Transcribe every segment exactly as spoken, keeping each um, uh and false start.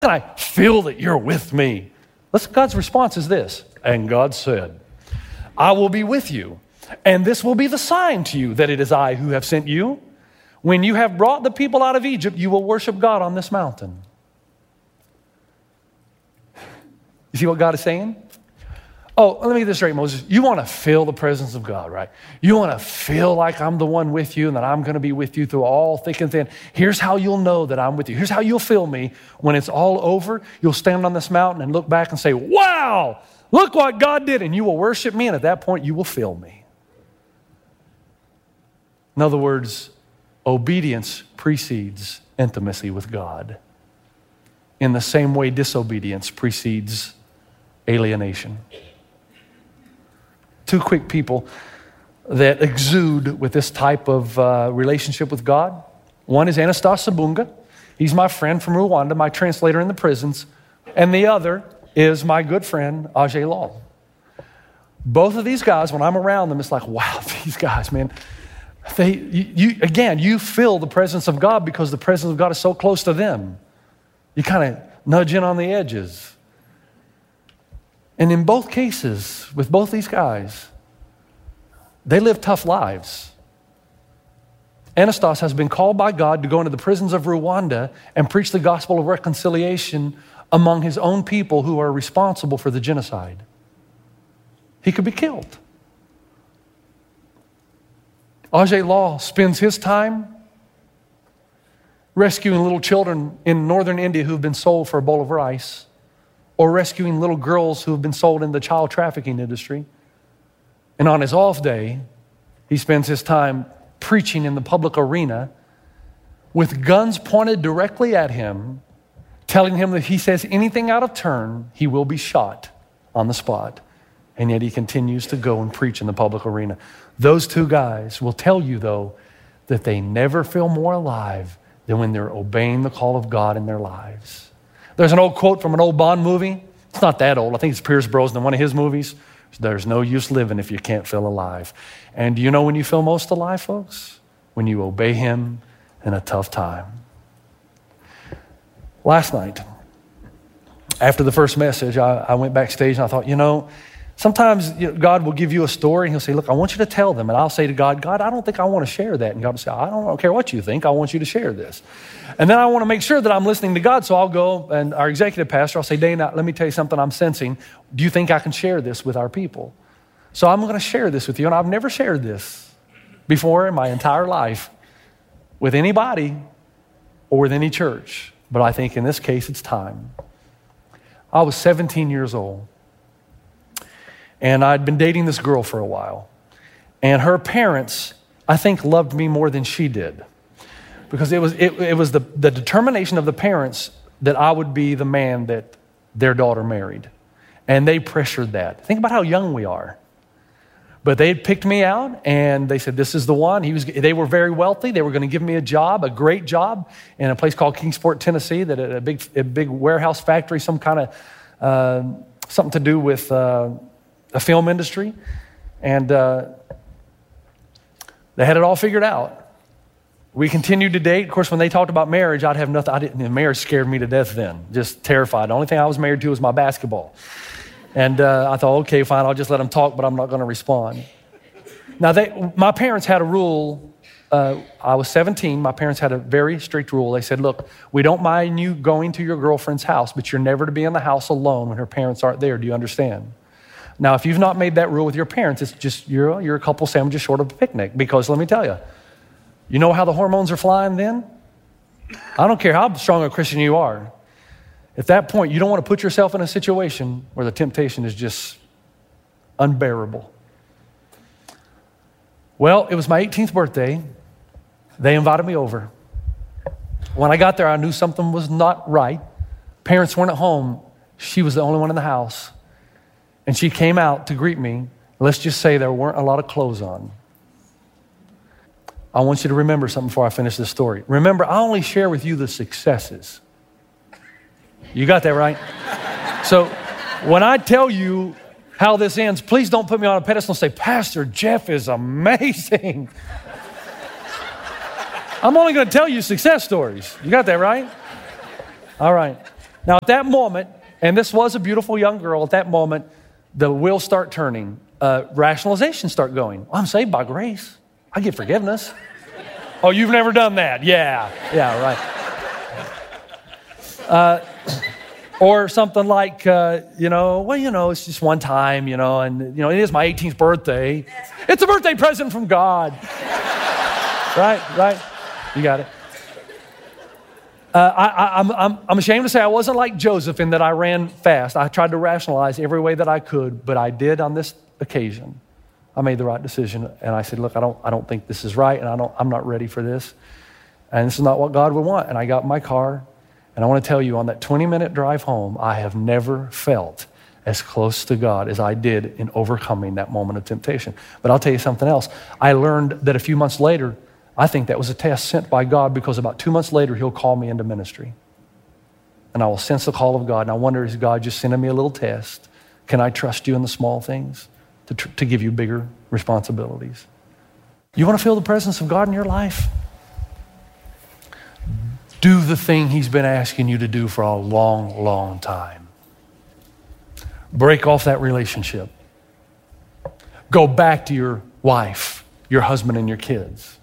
can I feel that you're with me? Listen, God's response is this. And God said, I will be with you, and this will be the sign to you that it is I who have sent you. When you have brought the people out of Egypt, you will worship God on this mountain. You see what God is saying? Oh, let me get this straight, Moses. You want to feel the presence of God, right? You want to feel like I'm the one with you and that I'm going to be with you through all thick and thin. Here's how you'll know that I'm with you. Here's how you'll feel me when it's all over. You'll stand on this mountain and look back and say, wow, look what God did. And you will worship me. And at that point, you will feel me. In other words, obedience precedes intimacy with God. In the same way, disobedience precedes alienation. Two quick people that exude with this type of uh, relationship with God. One is Anastas Sabunga. He's my friend from Rwanda, my translator in the prisons. And the other is my good friend, Ajay Lal. Both of these guys, when I'm around them, it's like, wow, these guys, man. They, you, you, again, you feel the presence of God because the presence of God is so close to them. You kind of nudge in on the edges. And in both cases, with both these guys, they live tough lives. Anastas has been called by God to go into the prisons of Rwanda and preach the gospel of reconciliation among his own people who are responsible for the genocide. He could be killed. Ajay Lal spends his time rescuing little children in northern India who've been sold for a bowl of rice, or rescuing little girls who have been sold in the child trafficking industry. And on his off day, he spends his time preaching in the public arena with guns pointed directly at him, telling him that if he says anything out of turn, he will be shot on the spot. And yet he continues to go and preach in the public arena. Those two guys will tell you, though, that they never feel more alive than when they're obeying the call of God in their lives. There's an old quote from an old Bond movie. It's not that old. I think it's Pierce Brosnan, one of his movies. There's no use living if you can't feel alive. And do you know when you feel most alive, folks? When you obey him in a tough time. Last night, after the first message, I, I went backstage and I thought, you know, sometimes you know, God will give you a story and he'll say, look, I want you to tell them. And I'll say to God, God, I don't think I want to share that. And God will say, I don't, I don't care what you think. I want you to share this. And then I want to make sure that I'm listening to God. So I'll go and our executive pastor, I'll say, Dana, let me tell you something I'm sensing. Do you think I can share this with our people? So I'm going to share this with you. And I've never shared this before in my entire life with anybody or with any church. But I think in this case, it's time. I was seventeen years old. And I'd been dating this girl for a while. And her parents, I think, loved me more than she did. Because it was it, it was the, the determination of the parents that I would be the man that their daughter married. And they pressured that. Think about how young we are. But they had picked me out, and they said, this is the one. He was. They were very wealthy. They were going to give me a job, a great job, in a place called Kingsport, Tennessee, that a big, a big warehouse factory, some kind of, uh, something to do with uh, a film industry. And uh, they had it all figured out. We continued to date. Of course, when they talked about marriage, I'd have nothing. I didn't. Marriage scared me to death then, just terrified. The only thing I was married to was my basketball. And uh, I thought, okay, fine, I'll just let them talk, but I'm not going to respond. Now, they, my parents had a rule. Uh, I was seventeen. My parents had a very strict rule. They said, look, we don't mind you going to your girlfriend's house, but you're never to be in the house alone when her parents aren't there. Do you understand? Now, if you've not made that rule with your parents, it's just you're, you're a couple sandwiches short of a picnic. Because let me tell you, you know how the hormones are flying then? I don't care how strong a Christian you are. At that point, you don't want to put yourself in a situation where the temptation is just unbearable. Well, it was my eighteenth birthday. They invited me over. When I got there, I knew something was not right. Parents weren't at home. She was the only one in the house. And she came out to greet me. Let's just say there weren't a lot of clothes on. I want you to remember something before I finish this story. Remember, I only share with you the successes. You got that right? So when I tell you how this ends, please don't put me on a pedestal and say, Pastor Jeff is amazing. I'm only going to tell you success stories. You got that right? All right. Now at that moment, and this was a beautiful young girl, at that moment, the wheels start turning. Uh, rationalizations start going. I'm saved by grace. I get forgiveness. Oh, you've never done that? Yeah, yeah, right. Uh, or something like, uh, you know, well, you know, it's just one time, you know, and, you know, it is my eighteenth birthday. It's a birthday present from God. Right, right. You got it. Uh, I, I, I'm, I'm, I'm ashamed to say I wasn't like Joseph in that I ran fast. I tried to rationalize every way that I could, but I did on this occasion. I made the right decision, and I said, look, I don't, I don't think this is right, and I don't, I'm not ready for this, and this is not what God would want. And I got in my car, and I want to tell you, on that twenty-minute drive home, I have never felt as close to God as I did in overcoming that moment of temptation. But I'll tell you something else. I learned that a few months later, I think that was a test sent by God, because about two months later, he'll call me into ministry. And I will sense the call of God, and I wonder, is God just sending me a little test? Can I trust you in the small things to, tr- to give you bigger responsibilities? You want to feel the presence of God in your life? Do the thing he's been asking you to do for a long, long time. Break off that relationship. Go back to your wife, your husband, and your kids.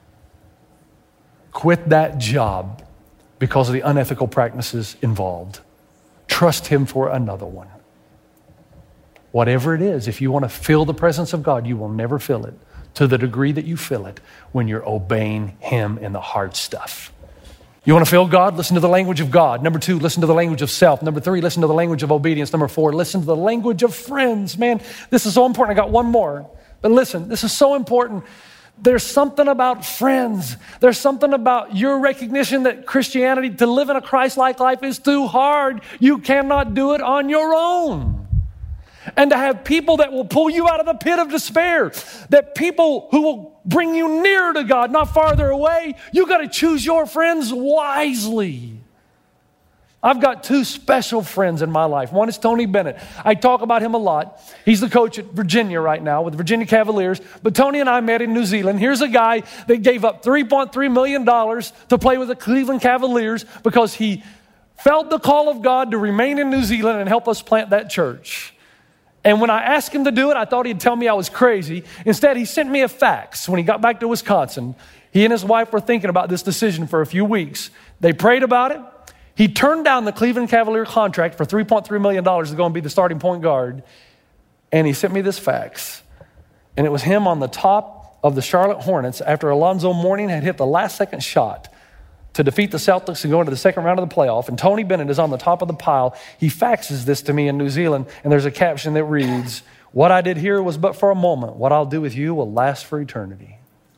Quit that job because of the unethical practices involved. Trust him for another one. Whatever it is, if you want to feel the presence of God, you will never feel it to the degree that you feel it when you're obeying him in the hard stuff. You want to feel God? Listen to the language of God. Number two, listen to the language of self. Number three, listen to the language of obedience. Number four, listen to the language of friends. Man, this is so important. I got one more. But listen, this is so important. There's something about friends. There's something about your recognition that Christianity, to live in a Christ-like life, is too hard. You cannot do it on your own. And to have people that will pull you out of the pit of despair, that people who will bring you nearer to God, not farther away, you got to choose your friends wisely. I've got two special friends in my life. One is Tony Bennett. I talk about him a lot. He's the coach at Virginia right now with the Virginia Cavaliers. But Tony and I met in New Zealand. Here's a guy that gave up three point three million dollars to play with the Cleveland Cavaliers because he felt the call of God to remain in New Zealand and help us plant that church. And when I asked him to do it, I thought he'd tell me I was crazy. Instead, he sent me a fax when he got back to Wisconsin. He and his wife were thinking about this decision for a few weeks. They prayed about it. He turned down the Cleveland Cavalier contract for three point three million dollars to go and be the starting point guard. And he sent me this fax. And it was him on the top of the Charlotte Hornets after Alonzo Mourning had hit the last second shot to defeat the Celtics and go into the second round of the playoff. And Tony Bennett is on the top of the pile. He faxes this to me in New Zealand, and there's a caption that reads, "What I did here was but for a moment. What I'll do with you will last for eternity."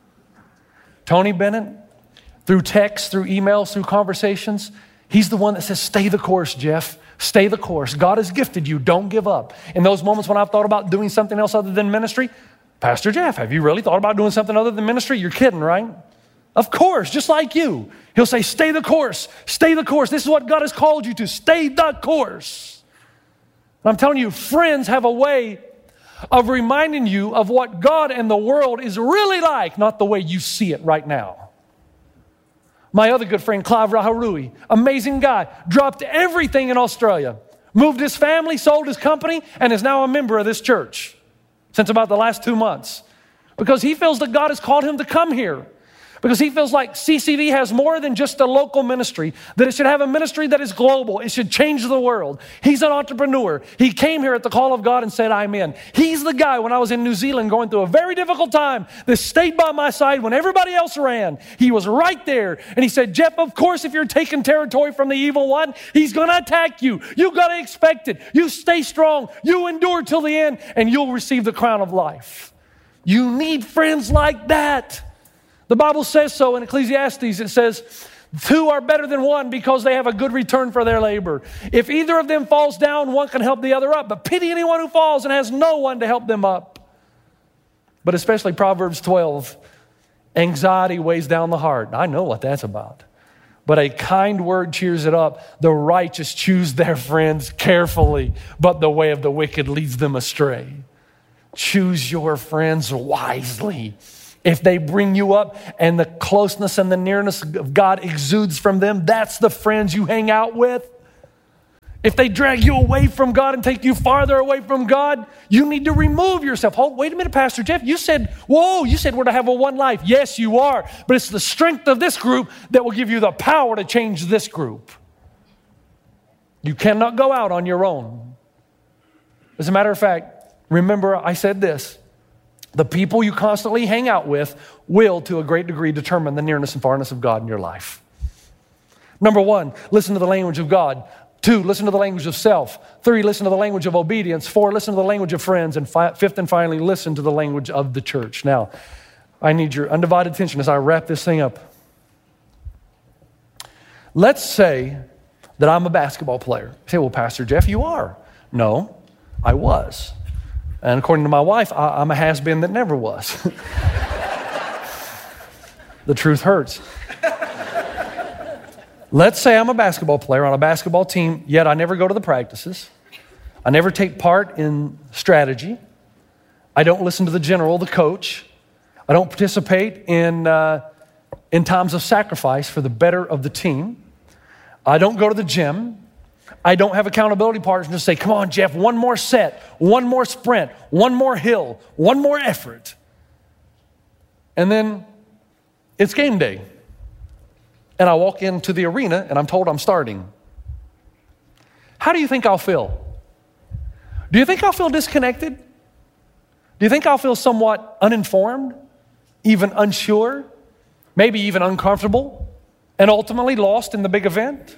Tony Bennett, through text, through emails, through conversations, he's the one that says, stay the course, Jeff. Stay the course. God has gifted you. Don't give up. In those moments when I've thought about doing something else other than ministry, Pastor Jeff, have you really thought about doing something other than ministry? You're kidding, right? Of course, just like you. He'll say, stay the course. Stay the course. This is what God has called you to. Stay the course. And I'm telling you, friends have a way of reminding you of what God and the world is really like, not the way you see it right now. My other good friend, Clive Raharui, amazing guy, dropped everything in Australia, moved his family, sold his company, and is now a member of this church since about the last two months because he feels that God has called him to come here. Because he feels like C C V has more than just a local ministry, that it should have a ministry that is global. It should change the world. He's an entrepreneur. He came here at the call of God and said, I'm in. He's the guy when I was in New Zealand going through a very difficult time that stayed by my side when everybody else ran. He was right there. And he said, Jeff, of course, if you're taking territory from the evil one, he's going to attack you. You got to expect it. You stay strong. You endure till the end, and you'll receive the crown of life. You need friends like that. The Bible says so in Ecclesiastes. It says, two are better than one because they have a good return for their labor. If either of them falls down, one can help the other up. But pity anyone who falls and has no one to help them up. But especially Proverbs twelve, anxiety weighs down the heart. I know what that's about. But a kind word cheers it up. The righteous choose their friends carefully, but the way of the wicked leads them astray. Choose your friends wisely. If they bring you up and the closeness and the nearness of God exudes from them, that's the friends you hang out with. If they drag you away from God and take you farther away from God, you need to remove yourself. Hold, wait a minute, Pastor Jeff. You said, whoa, you said we're to have a one life. Yes, you are. But it's the strength of this group that will give you the power to change this group. You cannot go out on your own. As a matter of fact, remember I said this. The people you constantly hang out with will, to a great degree, determine the nearness and farness of God in your life. Number one, listen to the language of God. Two, listen to the language of self. Three, listen to the language of obedience. Four, listen to the language of friends. And fi- fifth and finally, listen to the language of the church. Now, I need your undivided attention as I wrap this thing up. Let's say that I'm a basketball player. You say, well, Pastor Jeff, you are. No, I was. And according to my wife, I- I'm a has-been that never was. The truth hurts. Let's say I'm a basketball player on a basketball team, yet I never go to the practices. I never take part in strategy. I don't listen to the general, the coach. I don't participate in, uh, in times of sacrifice for the better of the team. I don't go to the gym. I don't have accountability partners to say, come on, Jeff, one more set, one more sprint, one more hill, one more effort. And then it's game day. And I walk into the arena and I'm told I'm starting. How do you think I'll feel? Do you think I'll feel disconnected? Do you think I'll feel somewhat uninformed, even unsure, maybe even uncomfortable, and ultimately lost in the big event?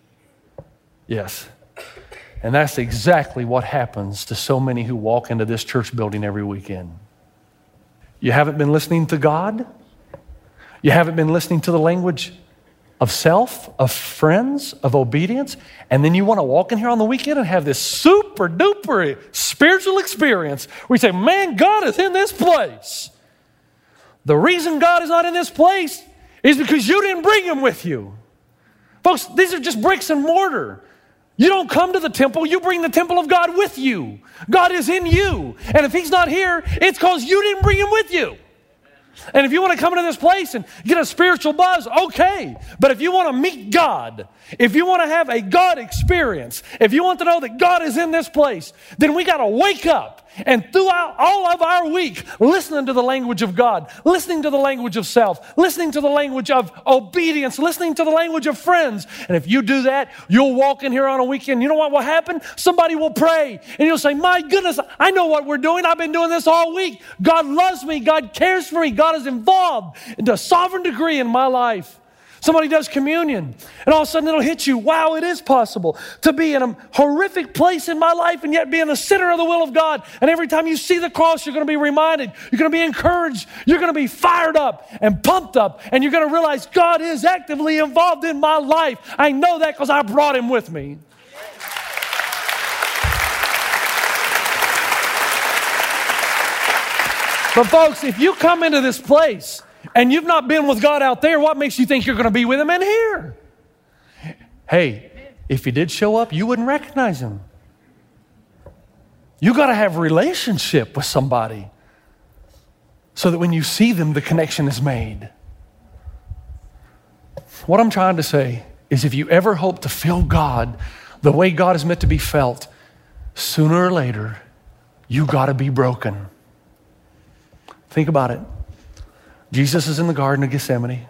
Yes. And that's exactly what happens to so many who walk into this church building every weekend. You haven't been listening to God. You haven't been listening to the language of self, of friends, of obedience, and then you want to walk in here on the weekend and have this super duper spiritual experience where you say, man, God is in this place. The reason God is not in this place is because you didn't bring him with you. Folks, these are just bricks and mortar. You don't come to the temple, you bring the temple of God with you. God is in you. And if he's not here, it's because you didn't bring him with you. And if you want to come into this place and get a spiritual buzz, okay. But if you want to meet God, if you want to have a God experience, if you want to know that God is in this place, then we got to wake up and throughout all of our week, listening to the language of God, listening to the language of self, listening to the language of obedience, listening to the language of friends. And if you do that, you'll walk in here on a weekend. You know what will happen? Somebody will pray and you'll say, my goodness, I know what we're doing. I've been doing this all week. God loves me. God cares for me. God is involved to a sovereign degree in my life. Somebody does communion, and all of a sudden it'll hit you. Wow, it is possible to be in a horrific place in my life and yet be in the center of the will of God. And every time you see the cross, you're going to be reminded. You're going to be encouraged. You're going to be fired up and pumped up. And you're going to realize God is actively involved in my life. I know that because I brought him with me. But folks, if you come into this place and you've not been with God out there, what makes you think you're going to be with him in here? Hey, if he did show up, you wouldn't recognize him. You got to have a relationship with somebody so that when you see them, the connection is made. What I'm trying to say is if you ever hope to feel God the way God is meant to be felt, sooner or later, you got to be broken. Think about it. Jesus is in the Garden of Gethsemane.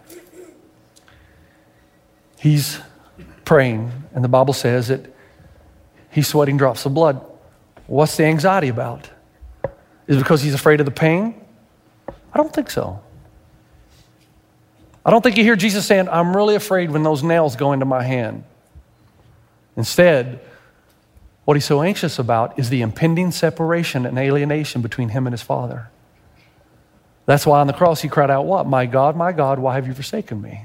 He's praying, and the Bible says that he's sweating drops of blood. What's the anxiety about? Is it because he's afraid of the pain? I don't think so. I don't think you hear Jesus saying, I'm really afraid when those nails go into my hand. Instead, what he's so anxious about is the impending separation and alienation between him and his Father. That's why on the cross he cried out, what? My God, my God, why have you forsaken me?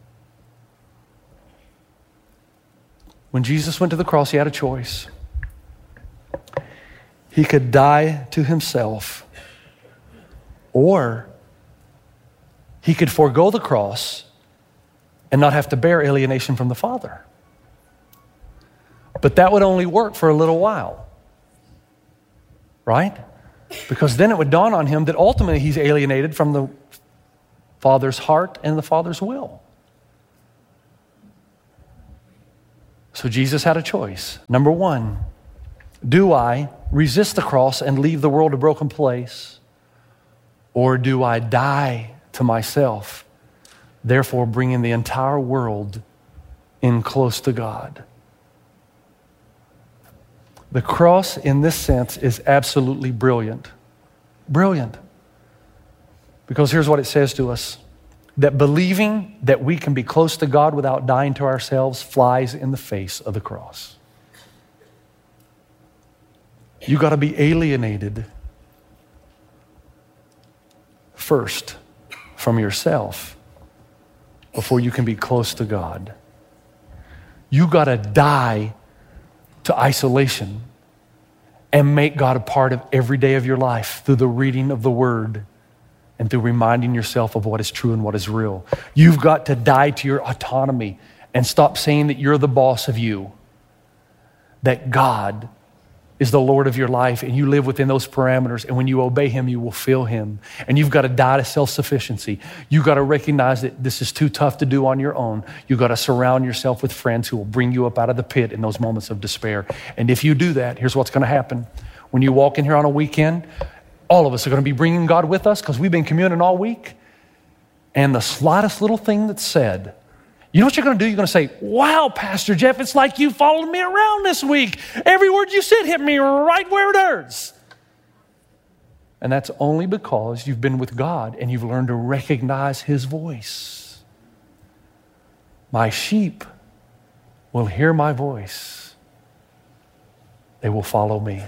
When Jesus went to the cross, he had a choice. He could die to himself, or he could forego the cross and not have to bear alienation from the Father. But that would only work for a little while, right? Because then it would dawn on him that ultimately he's alienated from the Father's heart and the Father's will. So Jesus had a choice. Number one, do I resist the cross and leave the world a broken place? Or do I die to myself, therefore bringing the entire world in close to God? The cross, in this sense, is absolutely brilliant. Brilliant. Because here's what it says to us, that believing that we can be close to God without dying to ourselves flies in the face of the cross. You got to be alienated first from yourself before you can be close to God. You got to die to isolation and make God a part of every day of your life through the reading of the Word and through reminding yourself of what is true and what is real. You've got to die to your autonomy and stop saying that you're the boss of you, that God is the Lord of your life and you live within those parameters, and when you obey Him, you will feel Him. And you've got to die to self-sufficiency. You've got to recognize that this is too tough to do on your own. You've got to surround yourself with friends who will bring you up out of the pit in those moments of despair. And if you do that, here's what's going to happen. When you walk in here on a weekend, all of us are going to be bringing God with us because we've been communing all week. And the slightest little thing that's said, you know what you're going to do? You're going to say, wow, Pastor Jeff, it's like you followed me around this week. Every word you said hit me right where it hurts. And that's only because you've been with God and you've learned to recognize His voice. My sheep will hear my voice. They will follow me.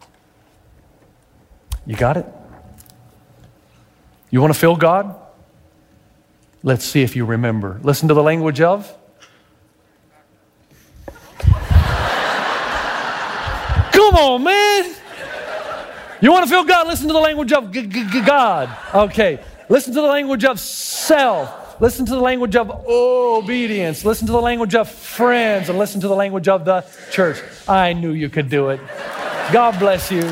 You got it? You want to feel God? Let's see if you remember. Listen to the language of. Come on, man. You want to feel God? Listen to the language of g- g- g- God. Okay. Listen to the language of self. Listen to the language of obedience. Listen to the language of friends. And listen to the language of the church. I knew you could do it. God bless you.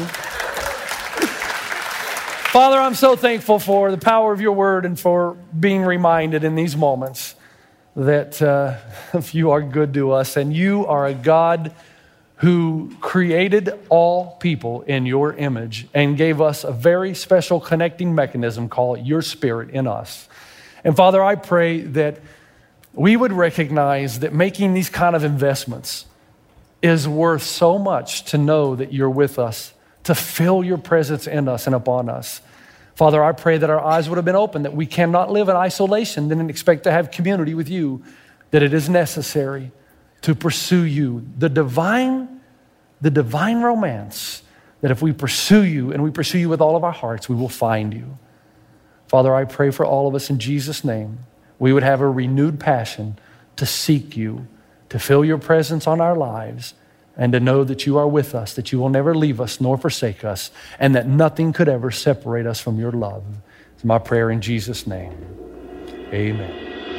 Father, I'm so thankful for the power of your word and for being reminded in these moments that uh, you are good to us, and you are a God who created all people in your image and gave us a very special connecting mechanism called your Spirit in us. And Father, I pray that we would recognize that making these kind of investments is worth so much to know that you're with us, to feel your presence in us and upon us. Father, I pray that our eyes would have been open, that we cannot live in isolation and expect to have community with you, that it is necessary to pursue you. The divine, the divine romance, that if we pursue you and we pursue you with all of our hearts, we will find you. Father, I pray for all of us in Jesus' name, we would have a renewed passion to seek you, to feel your presence on our lives, and to know that you are with us, that you will never leave us nor forsake us, and that nothing could ever separate us from your love. It's my prayer in Jesus' name. Amen.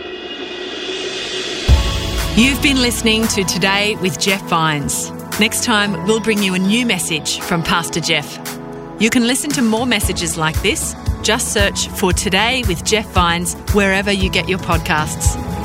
You've been listening to Today with Jeff Vines. Next time, we'll bring you a new message from Pastor Jeff. You can listen to more messages like this. Just search for Today with Jeff Vines wherever you get your podcasts.